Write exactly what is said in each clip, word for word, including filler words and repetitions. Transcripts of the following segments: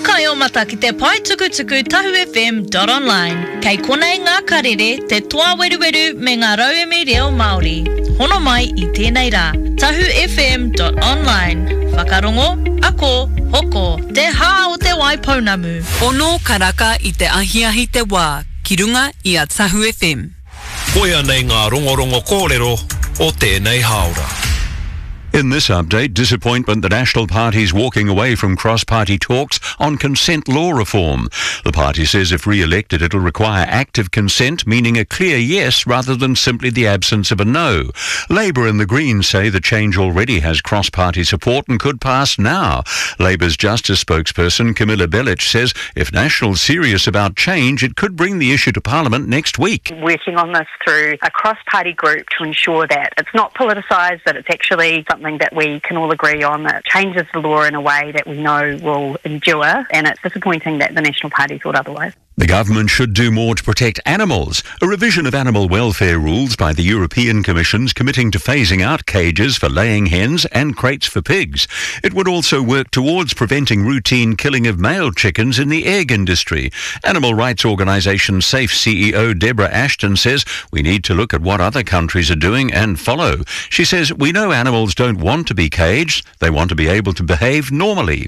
kai o mata ki te pai tuku tuku tahu f m dot online. Kei konei ngā karere te toa weru weru me ngā rauemi reo Māori. Hono mai i tēnei rā. tahu f m dot online. Whakarongo, ako, hoko, te hā o te wai pounamu. Ono karaka i te ahiahi te wā, ki runga i a Tahu F M. Koia nei ngā rongorongo kōrero o tēnei haora. In this update, disappointment the National Party's walking away from cross-party talks on consent law reform. The party says if re-elected it'll require active consent, meaning a clear yes rather than simply the absence of a no. Labour and the Greens say the change already has cross-party support and could pass now. Labour's Justice spokesperson Camilla Bellich says if National's serious about change, it could bring the issue to Parliament next week. Working on this through a cross-party group to ensure that it's not politicised, that it's actually something that we can all agree on, that changes the law in a way that we know will endure, and it's disappointing that the National Party thought otherwise. The government should do more to protect animals. A revision of animal welfare rules by the European Commission's committing to phasing out cages for laying hens and crates for pigs. It would also work towards preventing routine killing of male chickens in the egg industry. Animal rights organisation SAFE C E O Deborah Ashton says we need to look at what other countries are doing and follow. She says we know animals don't want to be caged, they want to be able to behave normally.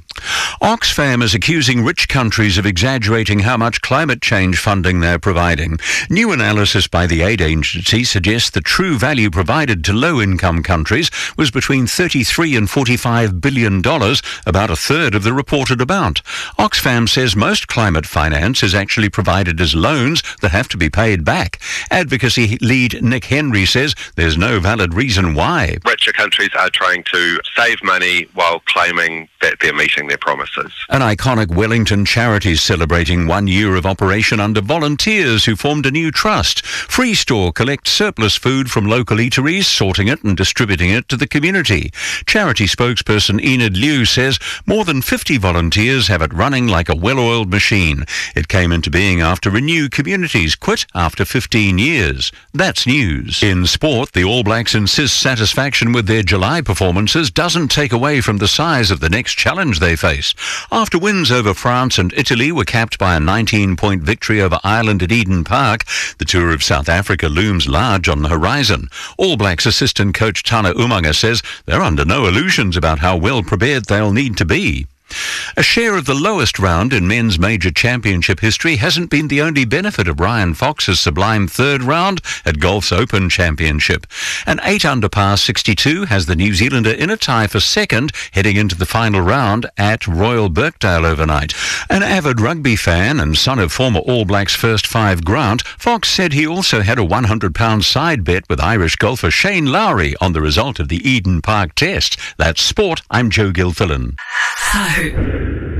Oxfam is accusing rich countries of exaggerating how much climate change funding they're providing. New analysis by the aid agency suggests the true value provided to low-income countries was between thirty-three and forty-five billion dollars, about a third of the reported amount. Oxfam says most climate finance is actually provided as loans that have to be paid back. Advocacy lead Nick Henry says there's no valid reason why. Richer countries are trying to save money while claiming that they're meeting their promises. An iconic Wellington charity is celebrating one year of operation under volunteers who formed a new trust. Free Store collects surplus food from local eateries, sorting it and distributing it to the community. Charity spokesperson Enid Liu says more than fifty volunteers have it running like a well-oiled machine. It came into being after Renew Communities quit after fifteen years. That's news. In sport, the All Blacks insist satisfaction with their July performances doesn't take away from the size of the next challenge they face. After wins over France and Italy were capped by a nineteen-point victory over Ireland at Eden Park, the tour of South Africa looms large on the horizon. All Blacks assistant coach Tana Umaga says they're under no illusions about how well prepared they'll need to be. A share of the lowest round in men's major championship history hasn't been the only benefit of Ryan Fox's sublime third round at Golf's Open Championship. An eight under par sixty-two has the New Zealander in a tie for second heading into the final round at Royal Birkdale overnight. An avid rugby fan and son of former All Blacks first five Grant, Fox said he also had a one hundred pound side bet with Irish golfer Shane Lowry on the result of the Eden Park Test. That's sport. I'm Joe Gilfillan. Tahu.